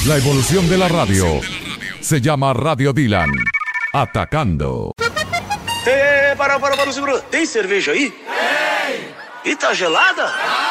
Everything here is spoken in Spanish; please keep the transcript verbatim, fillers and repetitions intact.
La evolución de la radio se llama Radio Dylan. Atacando. É, para, para, para, segura. Tem cerveja aí? Tem! E tá gelada?